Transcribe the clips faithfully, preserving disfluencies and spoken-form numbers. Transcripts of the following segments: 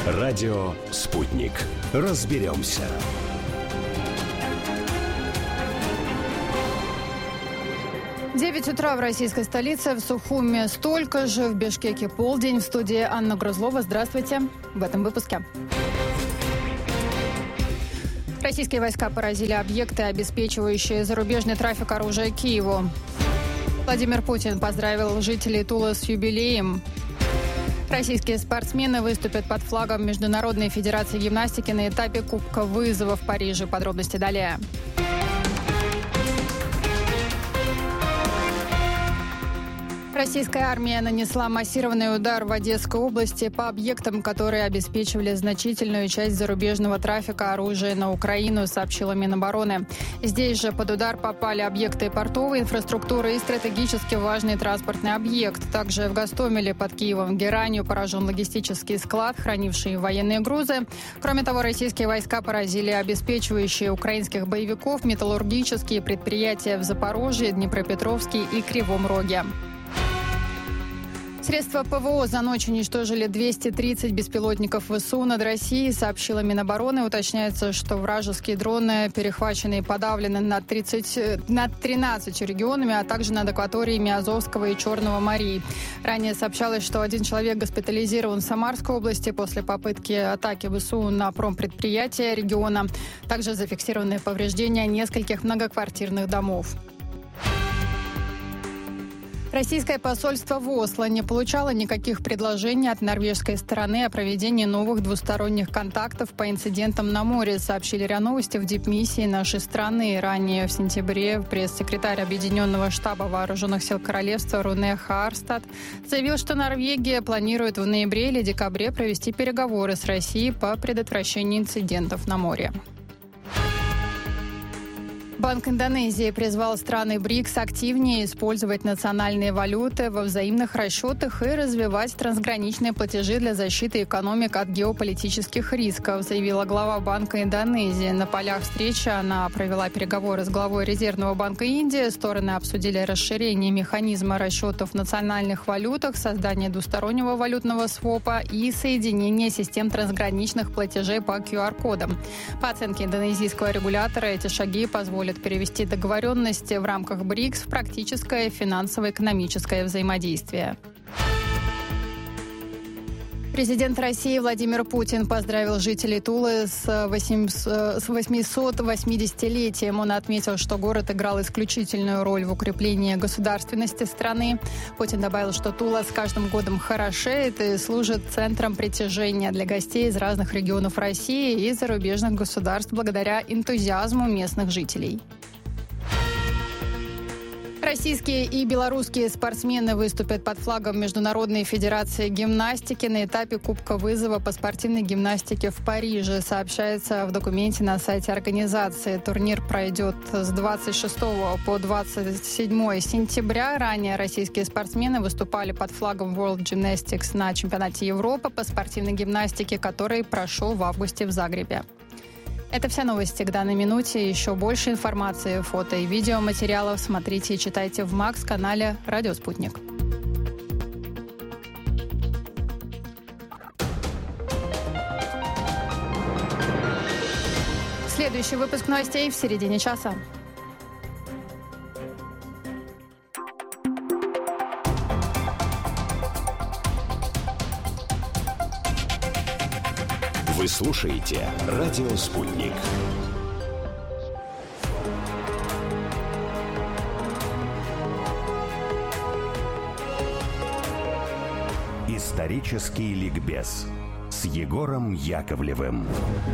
Радио «Спутник». Разберемся. девять утра в российской столице, в Сухуме столько же, в Бишкеке полдень. В студии Анна Грузлова. Здравствуйте. В этом выпуске. Российские войска поразили объекты, обеспечивающие зарубежный трафик оружия Киеву. Владимир Путин поздравил жителей Тулы с юбилеем. Российские спортсмены выступят под флагом Международной федерации гимнастики на этапе Кубка вызова в Париже. Подробности далее. Российская армия нанесла массированный удар в Одесской области по объектам, которые обеспечивали значительную часть зарубежного трафика оружия на Украину, сообщила Минобороны. Здесь же под удар попали объекты портовой инфраструктуры и стратегически важный транспортный объект. Также в Гостомеле под Киевом геранью поражен логистический склад, хранивший военные грузы. Кроме того, российские войска поразили обеспечивающие украинских боевиков металлургические предприятия в Запорожье, Днепропетровске и Кривом Роге. Средства ПВО за ночь уничтожили двести тридцать беспилотников ВСУ над Россией, сообщила Минобороны. Уточняется, что вражеские дроны перехвачены и подавлены над, тридцать, над тринадцатью регионами, а также над акваториями Азовского и Черного морей. Ранее сообщалось, что один человек госпитализирован в Самарской области после попытки атаки ВСУ на промпредприятия региона. Также зафиксированы повреждения нескольких многоквартирных домов. Российское посольство в Осло не получало никаких предложений от норвежской стороны о проведении новых двусторонних контактов по инцидентам на море, сообщили РИА Новости в дипмиссии нашей страны. Ранее в сентябре пресс-секретарь Объединенного штаба Вооруженных сил Королевства Руне Хаарстад заявил, что Норвегия планирует в ноябре или декабре провести переговоры с Россией по предотвращению инцидентов на море. Банк Индонезии призвал страны БРИКС активнее использовать национальные валюты во взаимных расчетах и развивать трансграничные платежи для защиты экономик от геополитических рисков, заявила глава Банка Индонезии. На полях встречи она провела переговоры с главой Резервного банка Индии. Стороны обсудили расширение механизма расчетов в национальных валютах, создание двустороннего валютного свопа и соединение систем трансграничных платежей по ку ар кодам. По оценке индонезийского регулятора, эти шаги позволят перевести договоренности в рамках БРИКС в практическое финансово-экономическое взаимодействие. Президент России Владимир Путин поздравил жителей Тулы с восьмисот восьмидесятилетием. Он отметил, что город играл исключительную роль в укреплении государственности страны. Путин добавил, что Тула с каждым годом хорошеет и служит центром притяжения для гостей из разных регионов России и зарубежных государств благодаря энтузиазму местных жителей. Российские и белорусские спортсмены выступят под флагом Международной федерации гимнастики на этапе Кубка вызова по спортивной гимнастике в Париже, сообщается в документе на сайте организации. Турнир пройдет с двадцать шестого по двадцать седьмое сентября. Ранее российские спортсмены выступали под флагом World Gymnastics на чемпионате Европы по спортивной гимнастике, который прошел в августе в Загребе. Это все новости к данной минуте. Еще больше информации, фото и видеоматериалов смотрите и читайте в Макс-канале «Радио Спутник». Следующий выпуск новостей в середине часа. Вы слушаете «Радио Спутник». Исторический ликбез с Егором Яковлевым.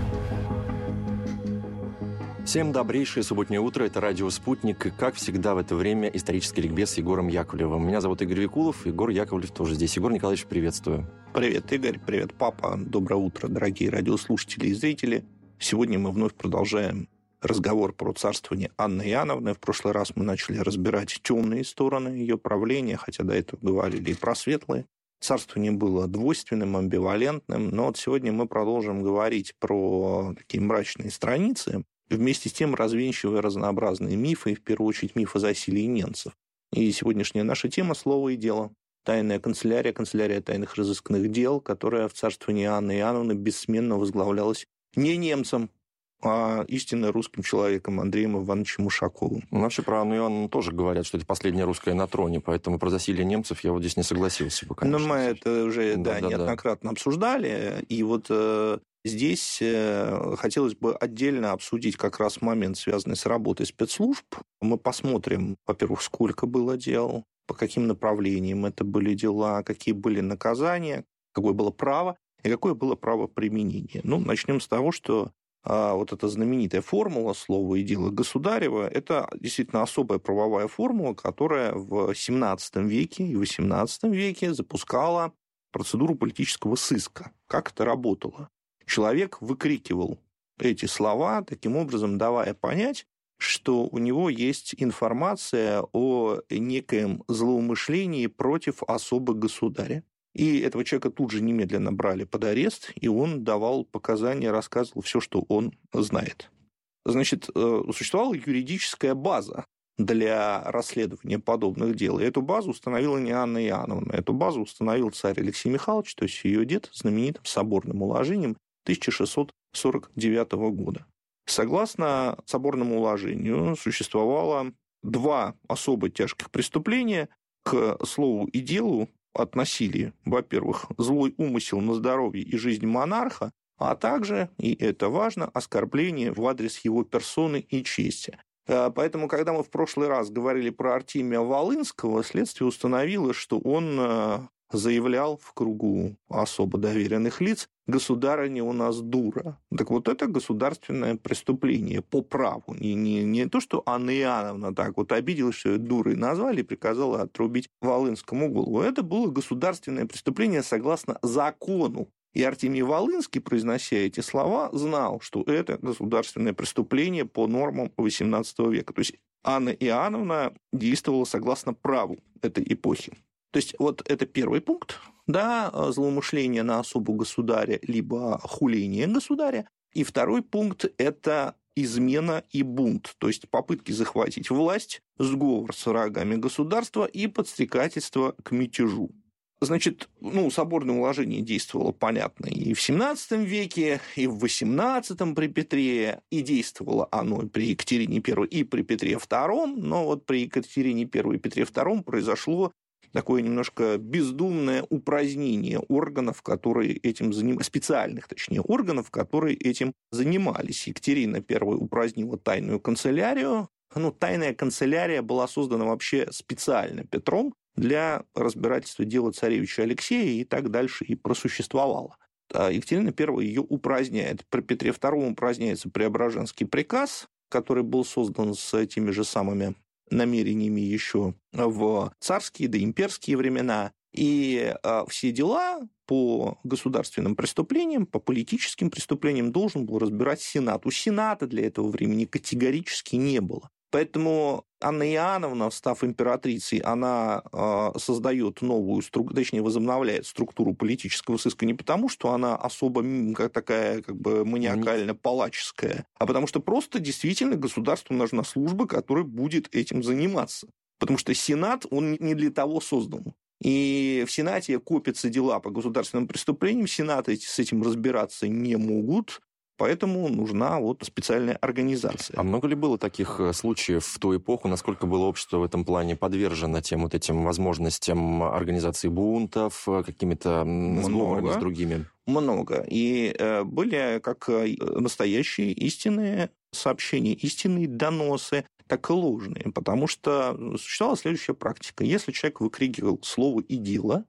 Всем добрейшее субботнее утро. Это «Радио Спутник». И, как всегда, в это время исторический ликбез с Егором Яковлевым. Меня зовут Игорь Викулов. Егор Яковлев тоже здесь. Егор Николаевич, приветствую. Привет, Игорь. Привет, папа. Доброе утро, дорогие радиослушатели и зрители. Сегодня мы вновь продолжаем разговор про царствование Анны Иоанновны. В прошлый раз мы начали разбирать темные стороны ее правления, хотя до этого говорили и про светлые. Царствование было двойственным, амбивалентным, но вот сегодня мы продолжим говорить про такие мрачные страницы, вместе с тем развенчивая разнообразные мифы, и в первую очередь миф о засилии ненцев. И сегодняшняя наша тема — слово и дело. тайная канцелярия, канцелярия тайных разыскных дел, которая в царствовании Анны Иоанновны бессменно возглавлялась не немцем, а истинно русским человеком Андреем Ивановичем Ушаковым. Ну, вообще про Анну Иоанновну тоже говорят, что это последняя русская на троне, поэтому про засилие немцев я вот здесь не согласился бы, конечно. Но мы это уже да, да, неоднократно да. обсуждали, и вот э, здесь э, хотелось бы отдельно обсудить как раз момент, связанный с работой спецслужб. Мы посмотрим, во-первых, сколько было дел, по каким направлениям это были дела, какие были наказания, какое было право и какое было право применения. Ну, начнем с того, что а вот эта знаменитая формула «Слово и дело государева» – это действительно особая правовая формула, которая в семнадцатом веке и восемнадцатом веке запускала процедуру политического сыска. Как это работало? Человек выкрикивал эти слова, таким образом давая понять, что у него есть информация о некоем злоумышлении против особы государя. И этого человека тут же немедленно брали под арест, и он давал показания, рассказывал все, что он знает. Значит, существовала юридическая база для расследования подобных дел. И эту базу установила не Анна Иоанновна. Эту базу установил царь Алексей Михайлович, то есть ее дед, знаменитым соборным уложением тысяча шестьсот сорок девятого года. Согласно соборному уложению существовало два особо тяжких преступления. К слову и делу относили, во-первых, злой умысел на здоровье и жизнь монарха, а также, и это важно, оскорбление в адрес его персоны и чести. Поэтому, когда мы в прошлый раз говорили про Артемия Волынского, следствие установило, что он заявлял в кругу особо доверенных лиц: «Государыня у нас дура». Так вот, это государственное преступление по праву. Не, не, не то, что Анна Иоанновна так вот обиделась, что ее дурой назвали, и приказала отрубить Волынскому голову. Это было государственное преступление согласно закону. И Артемий Волынский, произнося эти слова, знал, что это государственное преступление по нормам восемнадцатого века. То есть Анна Иоанновна действовала согласно праву этой эпохи. То есть вот это первый пункт, да, злоумышление на особу государя, либо хуление государя. И второй пункт – это измена и бунт, то есть попытки захватить власть, сговор с врагами государства и подстрекательство к мятежу. Значит, ну, соборное уложение действовало, понятно, и в семнадцатом веке, и в восемнадцатом при Петре, и действовало оно при Екатерине Первой и при Петре Втором, но вот при Екатерине Первой и Петре Втором произошло такое немножко бездумное упразднение органов, которые этим занимались, специальных, точнее, органов, которые этим занимались. Екатерина Первая упразднила тайную канцелярию. Ну, тайная канцелярия была создана вообще специально Петром для разбирательства дела царевича Алексея, и так дальше и просуществовала. А Екатерина Первая ее упраздняет. При Петре Втором упраздняется Преображенский приказ, который был создан с теми же самыми намерениями еще в царские да имперские времена. И все дела по государственным преступлениям, по политическим преступлениям должен был разбирать Сенат. У Сената для этого времени категорически не было. Поэтому Анна Иоанновна, став императрицей, она создает новую структуру, точнее, возобновляет структуру политического сыска не потому, что она особо как такая как бы маниакально-палаческая, а потому что просто действительно государству нужна служба, которая будет этим заниматься. Потому что Сенат, он не для того создан. И в Сенате копятся дела по государственным преступлениям, Сенаты с этим разбираться не могут. Поэтому нужна вот специальная организация. А много ли было таких случаев в ту эпоху? Насколько было общество в этом плане подвержено тем вот этим возможностям организации бунтов, какими-то сговорами с другими? Много. И э, были как настоящие истинные сообщения, истинные доносы, так и ложные. Потому что существовала следующая практика. Если человек выкрикивал слово и дело,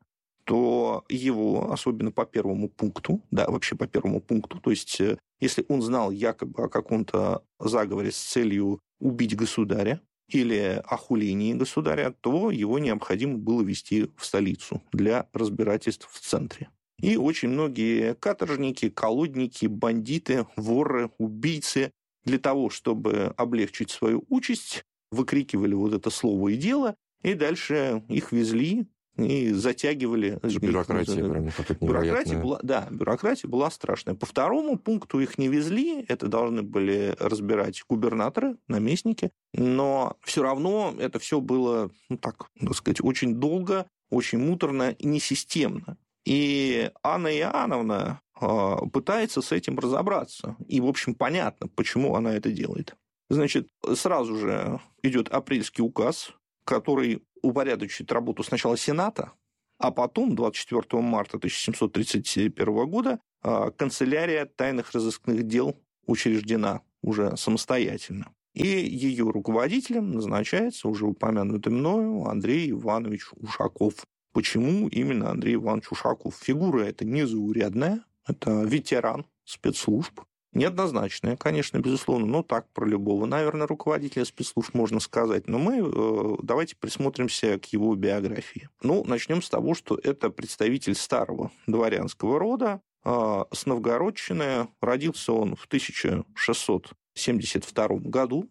то его, особенно по первому пункту, да, вообще по первому пункту, то есть если он знал якобы о каком-то заговоре с целью убить государя или о хулении государя, то его необходимо было везти в столицу для разбирательств в центре. И очень многие каторжники, колодники, бандиты, воры, убийцы для того, чтобы облегчить свою участь, выкрикивали вот это слово и дело, и дальше их везли и затягивали. Бюрократия, прям как-то бюрократия была, да, бюрократия была страшная. По второму пункту их не везли, это должны были разбирать губернаторы, наместники, но все равно это все было, ну так, так сказать, очень долго, очень муторно и несистемно. И Анна Иоанновна пытается с этим разобраться. И, в общем, понятно, почему она это делает. Значит, сразу же идет апрельский указ, который упорядочит работу сначала Сената, а потом, двадцать четвёртого марта тысяча семьсот тридцать первого года, канцелярия тайных разыскных дел учреждена уже самостоятельно. И ее руководителем назначается уже упомянутый мною Андрей Иванович Ушаков. Почему именно Андрей Иванович Ушаков? Фигура эта незаурядная, это ветеран спецслужб. Неоднозначная, конечно, безусловно, но так про любого, наверное, руководителя спецслужб можно сказать. Но мы э, давайте присмотримся к его биографии. Ну, начнем с того, что это представитель старого дворянского рода, э, с Новгородчины. Родился он в тысяча шестьсот семьдесят втором году.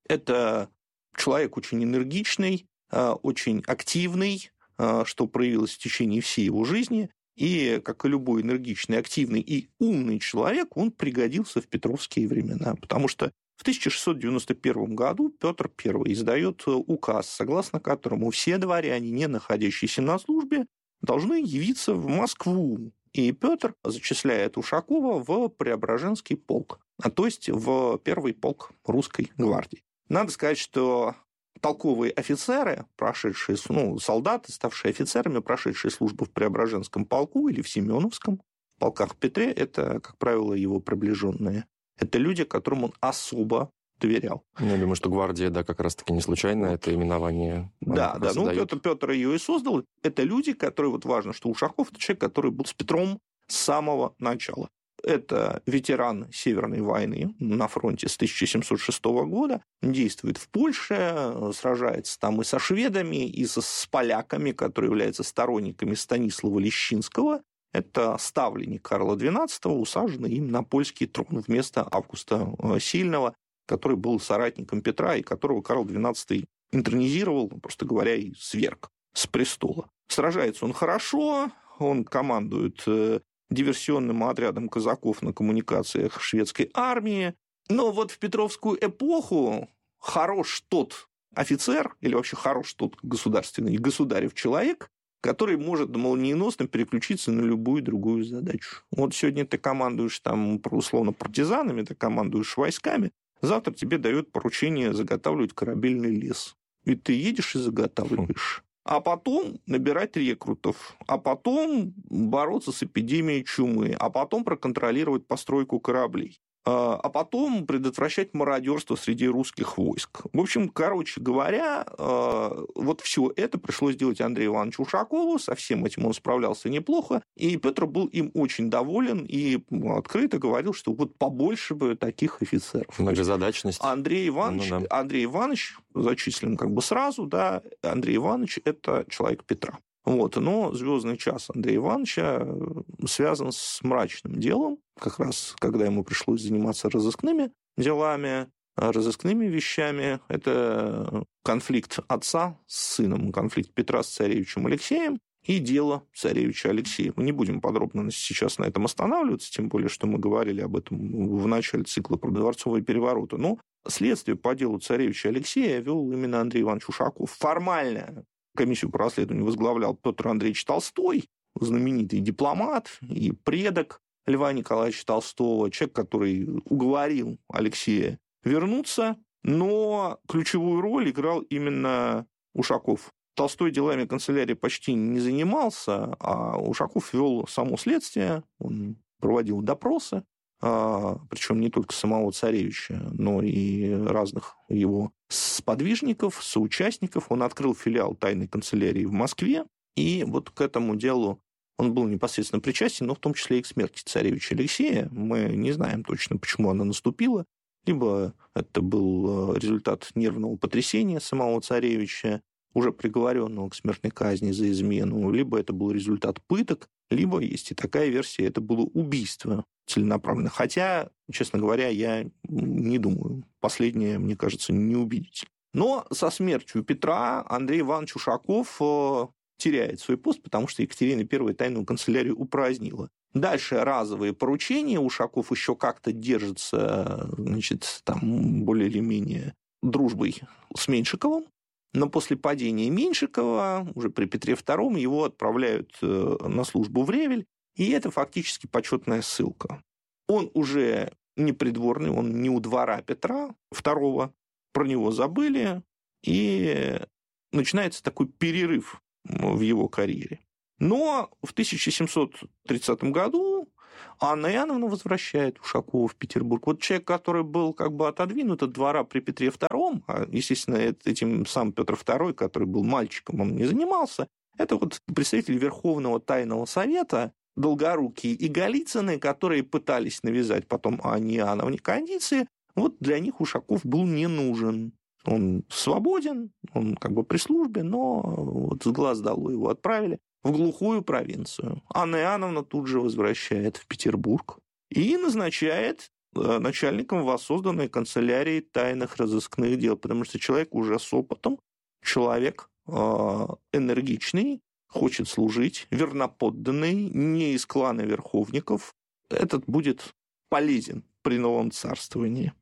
Это человек очень энергичный, э, очень активный, э, что проявилось в течение всей его жизни. И, как и любой энергичный, активный и умный человек, он пригодился в петровские времена. Потому что в тысяча шестьсот девяносто первом году Петр Первый издает указ, согласно которому все дворяне, не находящиеся на службе, должны явиться в Москву. И Петр зачисляет Ушакова в Преображенский полк, а то есть в первый полк русской гвардии. Надо сказать, что толковые офицеры, прошедшие, ну, солдаты, ставшие офицерами, прошедшие службу в Преображенском полку или в Семеновском полках Петре, это, как правило, его приближенные. Это люди, которым он особо доверял. Я думаю, что гвардия, да, как раз-таки не случайно, это именование. Да, да, ну, Петр, Петр ее и создал. Это люди, которые, вот важно, что Ушаков – это человек, который был с Петром с самого начала. Это ветеран Северной войны на фронте с тысяча семьсот шестого года, действует в Польше, сражается там и со шведами, и со, с поляками, которые являются сторонниками Станислава Лещинского. Это ставленник Карла двенадцатого, усаженный им на польский трон вместо Августа Сильного, который был соратником Петра и которого Карл двенадцатый интронизировал, просто говоря, и сверг с престола. Сражается он хорошо, он командует диверсионным отрядом казаков на коммуникациях шведской армии. Но вот в Петровскую эпоху хорош тот офицер, или вообще хорош тот государственный государев человек, который может молниеносно переключиться на любую другую задачу. Вот сегодня ты командуешь там, условно, партизанами, ты командуешь войсками, завтра тебе дают поручение заготавливать корабельный лес. И ты едешь и заготавливаешь. А потом набирать рекрутов, а потом бороться с эпидемией чумы, а потом проконтролировать постройку кораблей, а потом предотвращать мародерство среди русских войск. В общем, короче говоря, вот все это пришлось делать Андрею Ивановичу Ушакову, со всем этим он справлялся неплохо, и Петр был им очень доволен и открыто говорил, что вот побольше бы таких офицеров. Многозадачность. Андрей Иванович, ну, да. Андрей Иванович зачислен как бы сразу, да, Андрей Иванович – это человек Петра. Вот, но звездный час Андрея Ивановича связан с мрачным делом, как раз когда ему пришлось заниматься разыскными делами, разыскными вещами. Это конфликт отца с сыном, конфликт Петра с царевичем Алексеем и дело царевича Алексея. Мы не будем подробно сейчас на этом останавливаться, тем более, что мы говорили об этом в начале цикла про дворцовые перевороты. Но следствие по делу царевича Алексея вел именно Андрей Иванович Ушаков. Формально комиссию по расследованию возглавлял Петр Андреевич Толстой, знаменитый дипломат и предок Льва Николаевича Толстого, человек, который уговорил Алексея вернуться, но ключевую роль играл именно Ушаков. Толстой делами канцелярии почти не занимался, а Ушаков вел само следствие, он проводил допросы, причем не только самого царевича, но и разных его сподвижников, соучастников. Он открыл филиал тайной канцелярии в Москве, и вот к этому делу он был непосредственно причастен, но в том числе и к смерти царевича Алексея. Мы не знаем точно, почему она наступила. Либо это был результат нервного потрясения самого царевича, уже приговоренного к смертной казни за измену, либо это был результат пыток, либо, есть и такая версия, это было убийство целенаправленно. Хотя, честно говоря, я не думаю. Последнее, мне кажется, неубедительно. Но со смертью Петра Андрей Иванович Ушаков теряет свой пост, потому что Екатерина Первая тайную канцелярию упразднила. Дальше разовые поручения. Ушаков еще как-то держится, значит, там более или менее дружбой с Меньшиковым. Но после падения Меньшикова, уже при Петре втором, его отправляют на службу в Ревель, и это фактически почетная ссылка. Он уже не придворный, он не у двора Петра второго, про него забыли, и начинается такой перерыв в его карьере. Но в тысяча семьсот тридцатом году Анна Иоанновна возвращает Ушакова в Петербург. Вот человек, который был как бы отодвинут от двора при Петре втором, а, естественно, этим сам Петр второй, который был мальчиком, он не занимался, это вот представитель Верховного Тайного Совета, Долгорукие и Голицыны, которые пытались навязать потом Анне Иоанновне кондиции, вот для них Ушаков был не нужен. Он свободен, он как бы при службе, но вот с глаз долой его отправили в глухую провинцию. Анна Иоанновна тут же возвращает в Петербург и назначает начальником воссозданной канцелярии тайных разыскных дел, потому что человек уже с опытом, человек энергичный, хочет служить, верноподданный, не из клана верховников. Этот будет полезен при новом царствовании.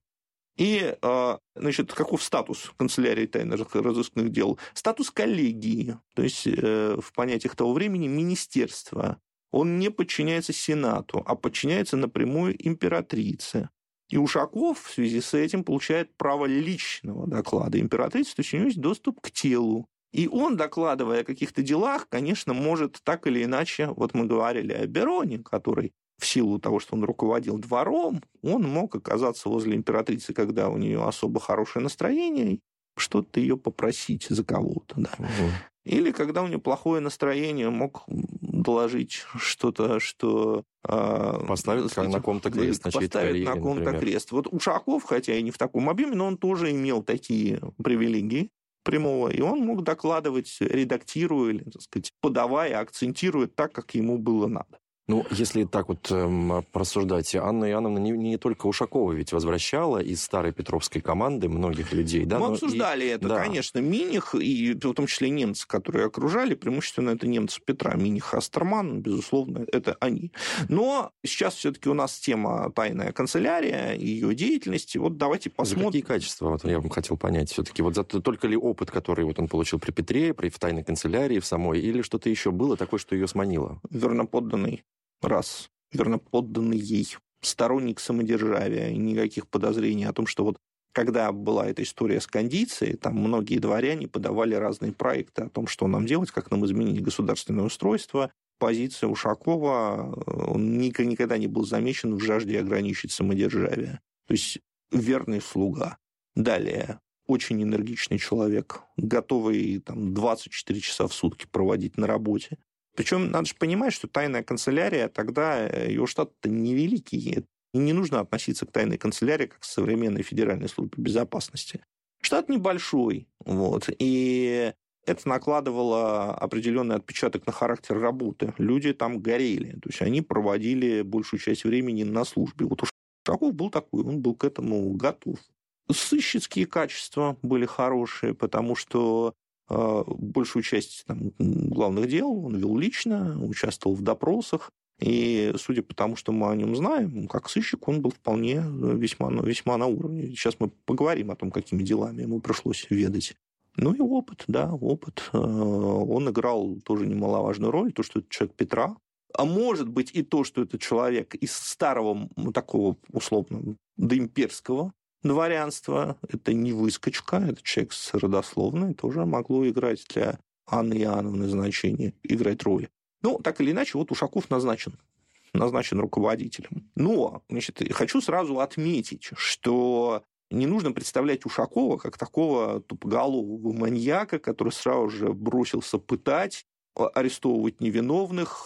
И, значит, каков статус канцелярии тайных разыскных дел? Статус коллегии, то есть в понятиях того времени министерства. Он не подчиняется Сенату, а подчиняется напрямую императрице. И Ушаков в связи с этим получает право личного доклада императрицы, то есть у него есть доступ к телу. И он, докладывая о каких-то делах, конечно, может так или иначе, вот мы говорили о Бероне, который в силу того, что он руководил двором, он мог оказаться возле императрицы, когда у нее особо хорошее настроение, что-то ее попросить за кого-то. Да. Угу. Или когда у нее плохое настроение, мог доложить что-то, что... Поставить э, на ком-то крест. На поставить карьере, на ком-то например. Крест. Вот Ушаков, хотя и не в таком объеме, но он тоже имел такие привилегии прямого, и он мог докладывать, редактируя, или, так сказать, подавая, акцентируя так, как ему было надо. Ну, если так вот эм, просуждать, Анна Иоанновна не, не только Ушакова ведь возвращала из старой петровской команды многих людей. Да? Мы обсуждали и, это, да. Конечно. Миних, и в том числе немцы, которые окружали, преимущественно это немцы Петра. Миних, Астерман, безусловно, это они. Но сейчас все-таки у нас тема тайная канцелярия, ее деятельности. Вот давайте посмотрим. За какие качества, вот я бы хотел понять все-таки? Вот за только ли опыт, который вот он получил при Петре, при в тайной канцелярии в самой, или что-то еще было такое, что ее сманило? Верноподданный. Раз, верноподданный ей, сторонник самодержавия, и никаких подозрений о том, что вот когда была эта история с кондицией, там многие дворяне подавали разные проекты о том, что нам делать, как нам изменить государственное устройство. Позиция Ушакова, он никогда не был замечен в жажде ограничить самодержавие. То есть верный слуга. Далее, очень энергичный человек, готовый там, двадцать четыре часа в сутки проводить на работе. Причем надо же понимать, что тайная канцелярия тогда, его штат-то невеликий, и не нужно относиться к тайной канцелярии как к современной федеральной службе безопасности. Штат небольшой, вот, и это накладывало определенный отпечаток на характер работы. Люди там горели, то есть они проводили большую часть времени на службе. Вот Ушаков был такой, он был к этому готов. Сыщицкие качества были хорошие, потому что большую часть там, главных дел он вел лично, участвовал в допросах. И судя по тому, что мы о нем знаем, как сыщик он был вполне весьма, весьма на уровне. Сейчас мы поговорим о том, какими делами ему пришлось ведать. Ну и опыт, да, опыт. Он играл тоже немаловажную роль, то, что это человек Петра. А может быть и то, что это человек из старого, такого условно, доимперского дворянство, это не выскочка, это человек с родословной, тоже могло играть для Анны Иоанновны значение, играть роль. Ну, так или иначе, вот Ушаков назначен, назначен руководителем. Но, значит, хочу сразу отметить, что не нужно представлять Ушакова как такого тупоголового маньяка, который сразу же бросился пытать, арестовывать невиновных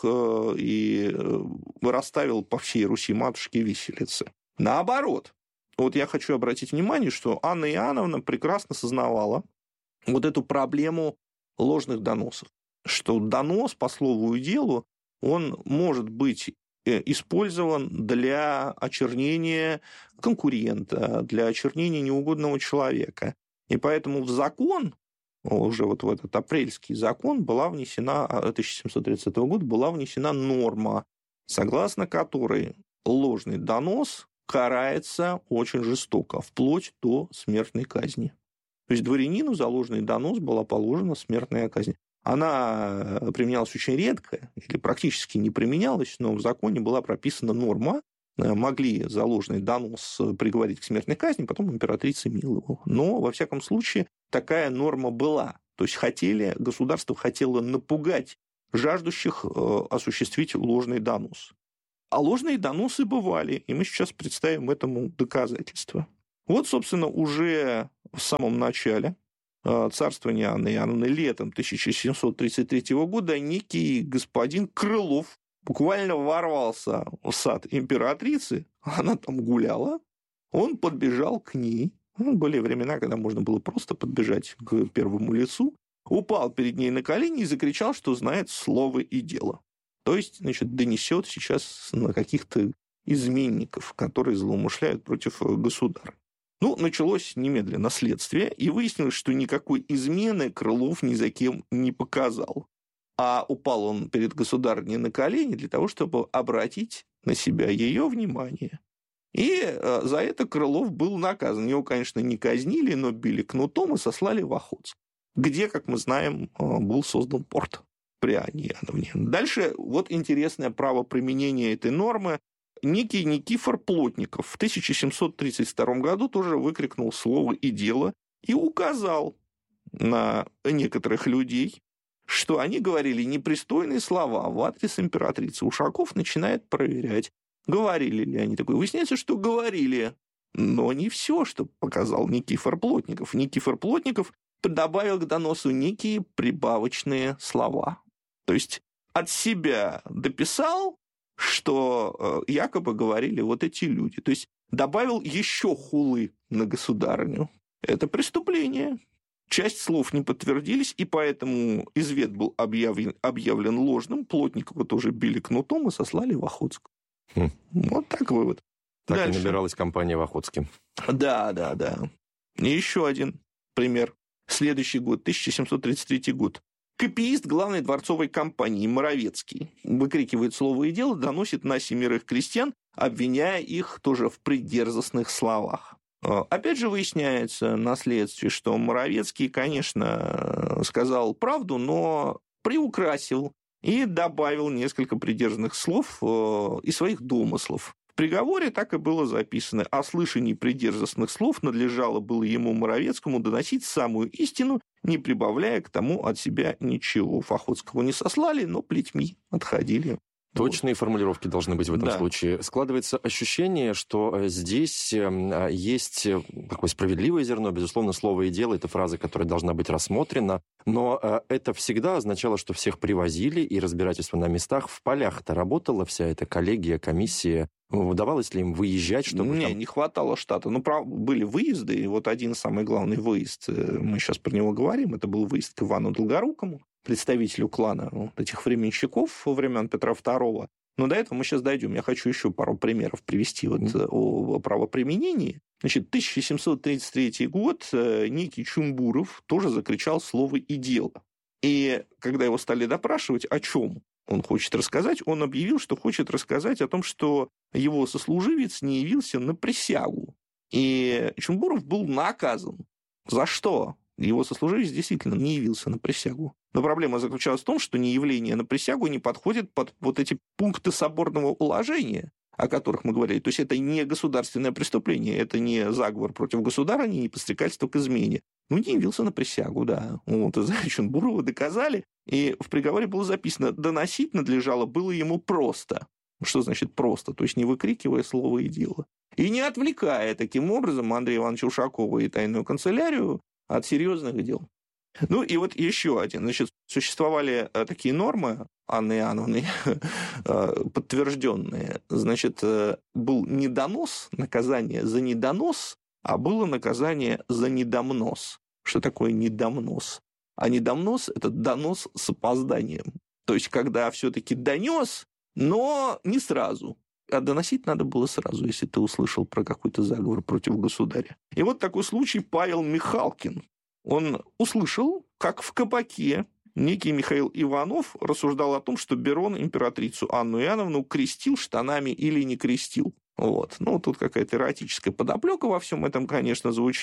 и расставил по всей Руси матушки виселицы. Наоборот. Вот я хочу обратить внимание, что Анна Иоанновна прекрасно сознавала вот эту проблему ложных доносов. Что донос по слову и делу, он может быть использован для очернения конкурента, для очернения неугодного человека. И поэтому в закон, уже вот в этот апрельский закон, была внесена, тысяча семьсот тридцатого года, была внесена норма, согласно которой ложный донос карается очень жестоко, вплоть до смертной казни. То То есть дворянину за ложный донос была положена смертная казнь. Она применялась очень редко или практически не применялась, но в законе была прописана норма. Могли за ложный донос приговорить к смертной казни, потом императрица миловала. Но, во всяком случае, такая норма была. То есть хотели, государство хотело напугать жаждущих осуществить ложный донос. А ложные доносы бывали, и мы сейчас представим этому доказательства. Вот, собственно, уже в самом начале царствования Анны Иоанновны летом тысяча семьсот тридцать третьего года некий господин Крылов буквально ворвался в сад императрицы, она там гуляла, он подбежал к ней, ну, были времена, когда можно было просто подбежать к первому лицу, упал перед ней на колени и закричал, что знает слово и дело. То есть, значит, донесет сейчас на каких-то изменников, которые злоумышляют против государа. Ну, началось немедленно следствие, и выяснилось, что никакой измены Крылов ни за кем не показал. А упал он перед государыней на колени для того, чтобы обратить на себя ее внимание. И за это Крылов был наказан. Его, конечно, не казнили, но били кнутом и сослали в Охотск, где, как мы знаем, был создан порт при Анне Иоанновне. Дальше вот интересное право применения этой нормы. Некий Никифор Плотников в тысяча семьсот тридцать втором году тоже выкрикнул слово и дело и указал на некоторых людей, что они говорили непристойные слова в адрес императрицы. Ушаков начинает проверять, говорили ли они такое. Выясняется, что говорили, но не все, что показал Никифор Плотников. Никифор Плотников добавил к доносу некие прибавочные слова. То есть от себя дописал, что якобы говорили вот эти люди. То есть добавил еще хулы на государыню. Это преступление. Часть слов не подтвердились, и поэтому извет был объявлен, объявлен ложным. Плотникова тоже били кнутом и сослали в Охотск. Хм. Вот так вывод. Так Дальше. и набиралась компания в Охотске. Да, да, да. И еще один пример. Следующий год, тысяча семьсот тридцать третий год. Копиист главной дворцовой компании Моровецкий выкрикивает слово и дело, доносит на семерых крестьян, обвиняя их тоже в придерзостных словах. Опять же выясняется на следствии, что Моровецкий, конечно, сказал правду, но приукрасил и добавил несколько придержанных слов и своих домыслов. В приговоре так и было записано: о слышании придержанных слов надлежало было ему, Моровецкому, доносить самую истину, не прибавляя к тому от себя ничего. Охотского не сослали, но плетьми отходили. Точные формулировки должны быть в этом да. случае. Складывается ощущение, что здесь есть такое справедливое зерно. Безусловно, слово и дело – это фраза, которая должна быть рассмотрена. Но это всегда означало, что всех привозили, и разбирательство на местах. В полях-то работала вся эта коллегия, комиссия. Удавалось ли им выезжать, чтобы... Не, там... не хватало штата. Ну, прав... были выезды, и вот один самый главный выезд, мы сейчас про него говорим, это был выезд к Ивану Долгорукому, представителю клана вот этих временщиков во времен Петра Второго. Но до этого мы сейчас дойдем. Я хочу еще пару примеров привести вот mm-hmm. о правоприменении. Значит, тысяча семьсот тридцать третий год некий Чумбуров тоже закричал слово и дело. И когда его стали допрашивать, о чем он хочет рассказать, он объявил, что хочет рассказать о том, что его сослуживец не явился на присягу. И Чумбуров был наказан. За что? Его сослуживец действительно не явился на присягу. Но проблема заключалась в том, что неявление на присягу не подходит под вот эти пункты соборного уложения, о которых мы говорили. То есть это не государственное преступление, это не заговор против государыни, не подстрекательство к измене. Ну, не явился на присягу, да. Вот, из-за Чумбурова доказали, и в приговоре было записано: доносить надлежало было ему просто. Что значит просто? То есть не выкрикивая слово и дело. И не отвлекая таким образом Андрея Ивановича Ушакова и тайную канцелярию от серьезных дел. Ну и вот еще один. Значит, существовали такие нормы Анны Иоанновны, подтвержденные. Значит, был недонос, наказание за недонос, а было наказание за недомнос. Что такое недомнос? А недомнос – это донос с опозданием. То есть, когда все-таки донес, но не сразу. А доносить надо было сразу, если ты услышал про какой-то заговор против государя. И вот такой случай Павел Михалкин. Он услышал, как в кабаке некий Михаил Иванов рассуждал о том, что Берон императрицу Анну Иоанновну крестил штанами или не крестил. Вот. Ну, тут какая-то эротическая подоплека во всем этом, конечно, звучит.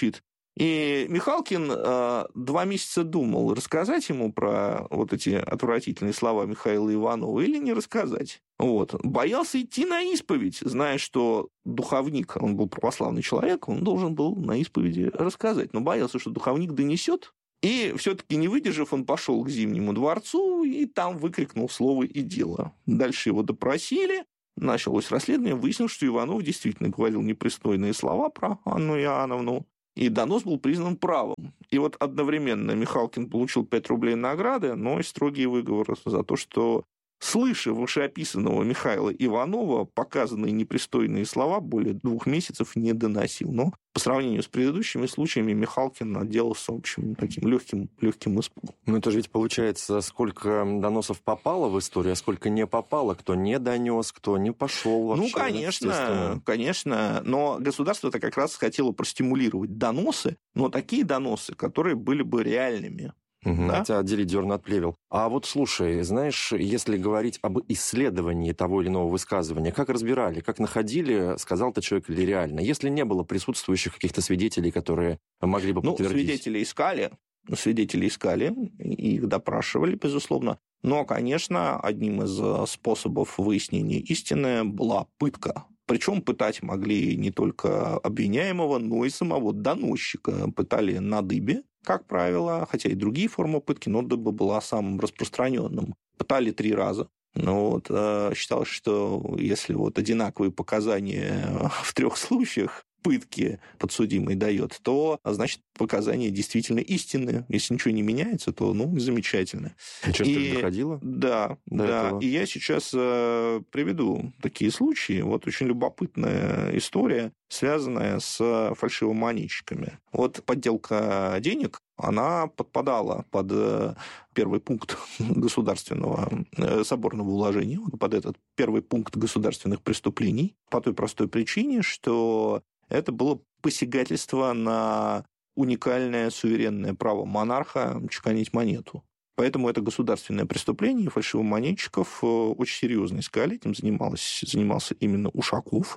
И Михалкин э, два месяца думал, рассказать ему про вот эти отвратительные слова Михаила Иванова или не рассказать. Вот. Боялся идти на исповедь, зная, что духовник, он был православный человек, он должен был на исповеди рассказать. Но боялся, что духовник донесет. И все-таки не выдержав, он пошел к Зимнему дворцу и там выкрикнул слово и дело. Дальше его допросили. Началось расследование, выяснилось, что Иванов действительно говорил непристойные слова про Анну Иоанновну, и донос был признан правым. И вот одновременно Михалкин получил пять рублей награды, но и строгие выговоры за то, что, слыша вышеописанного Михаила Иванова, показанные непристойные слова более двух месяцев не доносил. Но по сравнению с предыдущими случаями Михалкин отделался, в общем, таким легким, легким испугом. Ну, это же ведь получается, сколько доносов попало в историю, а сколько не попало, кто не донес, кто не пошел вообще. Ну, конечно, конечно. Но государство-то как раз хотело простимулировать доносы, но такие доносы, которые были бы реальными. Угу, да? Хотя отделить дерн от плевел. А вот слушай, знаешь, если говорить об исследовании того или иного высказывания, как разбирали, как находили, сказал это человек или реально? Если не было присутствующих каких-то свидетелей, которые могли бы подтвердить? Ну, свидетели искали, свидетели искали, их допрашивали, безусловно. Но, конечно, одним из способов выяснения истины была пытка. Причем пытать могли не только обвиняемого, но и самого доносчика. Пытали на дыбе, как правило, хотя и другие формы пытки, но дыба была самым распространенным. Пытали три раза. Ну, вот, считалось, что если вот одинаковые показания в трех случаях пытки подсудимый дает, то, значит, показания действительно истинные. Если ничего не меняется, то, ну, замечательно. И часто и, доходило? Да, да. Этого? И я сейчас э, приведу такие случаи. Вот очень любопытная история, связанная с фальшивомонетчиками. Вот подделка денег, она подпадала под первый пункт государственного соборного уложения, под этот первый пункт государственных преступлений, по той простой причине, что это было посягательство на уникальное суверенное право монарха чеканить монету. Поэтому это государственное преступление, и фальшивомонетчиков очень серьезно искали, этим занимался, занимался именно Ушаков.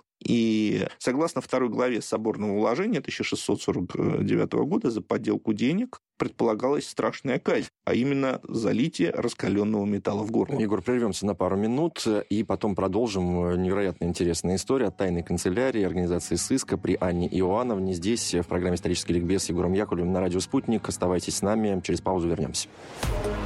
И согласно второй главе соборного уложения тысяча шестьсот сорок девятого года за подделку денег предполагалась страшная казнь, а именно залитие раскаленного металла в горло. Егор, прервемся на пару минут и потом продолжим невероятно интересную историю от тайной канцелярии организации сыска при Анне Иоанновне. Здесь в программе «Исторический ликбез» с Егором Яковлевым на радио «Спутник». Оставайтесь с нами, через паузу вернемся.